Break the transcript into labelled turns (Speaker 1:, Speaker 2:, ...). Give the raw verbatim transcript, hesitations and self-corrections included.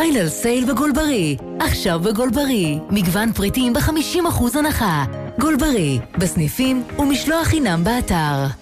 Speaker 1: פיינל סייל בגולברי. עכשיו בגולברי. מגוון פריטים ב-חמישים אחוז הנחה. גולברי, בסניפים ומשלוח חינם באתר.